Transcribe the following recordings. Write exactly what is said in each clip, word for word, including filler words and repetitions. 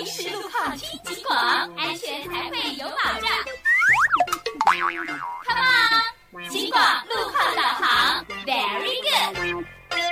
临时路况听警广，安全才会有保障。Come on， 警广路况导航 ，Very good。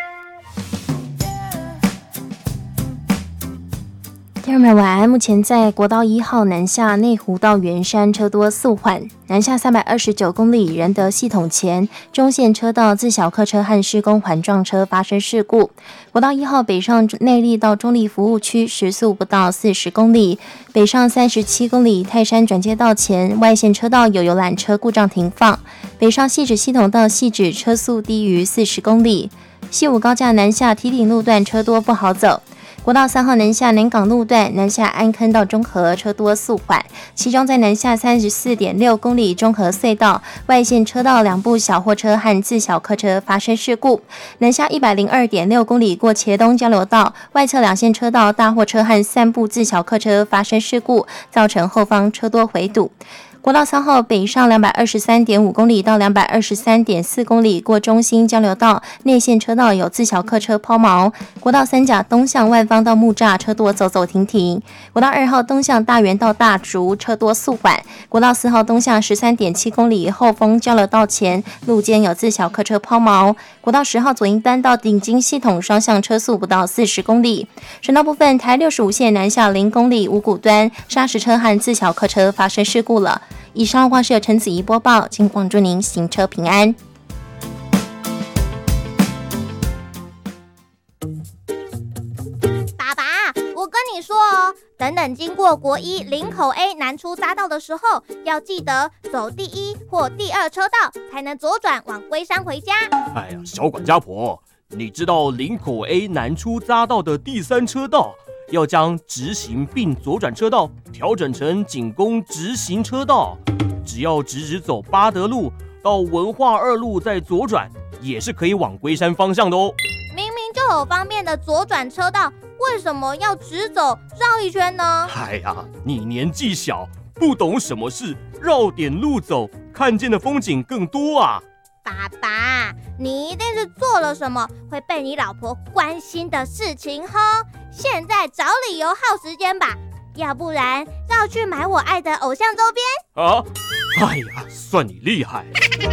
听众朋友晚安，目前在国道一号南下内湖到圆山车多速缓，南下三百二十九公里仁德系统前中线车道自小客车和施工环撞车发生事故。国道一号北上内壢到中壢服务区时速不到四十公里，北上三十七公里泰山转接道前外线车道有游览车故障停放，北上汐止系统到汐止车速低于四十公里。西武高架南下梯顶路段车多不好走。国道三号南下南港路段南下安坑到中和车多速缓，其中在南下 三十四点六公里中和隧道外线车道两部小货车和自小客车发生事故，南下 一百零二点六公里过茄东交流道外侧两线车道大货车和三部自小客车发生事故，造成后方车多回堵。国道三号北上 两百二十三点五公里到 两百二十三点四公里过中兴交流道内线车道有自小客车抛锚。国道三甲东向万方到木栅车多走走停停。国道二号东向大园到大竹车多速缓。国道四号东向 十三点七公里后丰交流道前路肩有自小客车抛锚。国道十号左营端到顶金系统双向车速不到四十公里。省道部分，台六十五线南下零公里五股端砂石车和自小客车发生事故了。以上话是由陈子怡播报，请广祝您行车平安。 爸爸，我跟你说哦，等等经过国一林口 A 南出匝道的时候，要记得走第一或第二车道，才能左转往龟山回家。 哎呀，小管家婆，你知道林口 A 南出匝道的第三车道要将直行并左转车道调整成仅供直行车道，只要直直走八德路到文化二路再左转，也是可以往龟山方向的哦。 明明就有方便的左转车道，为什么要直走绕一圈呢？ 哎呀，你年纪小，不懂什么是绕点路走，看见的风景更多啊。 爸爸，你一定是做了什么会被你老婆关心的事情吼！现在找理由耗时间吧，要不然绕去买我爱的偶像周边啊！哎呀，算你厉害。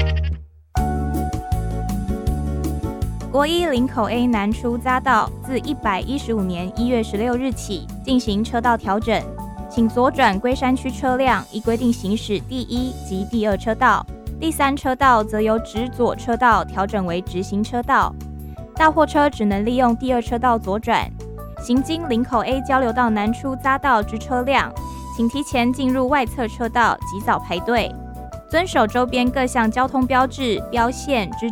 国一林口 A 南出匝道自一百一十五年一月十六日起进行车道调整，请左转龟山区车辆依规定行驶第一及第二车道，第三车道则由直左车道调整为直行车道，大货车只能利用第二车道左转。行经林口 A 交流道南出匝道之车辆，请提前进入外侧车道，及早排队，遵守周边各项交通标志、标线之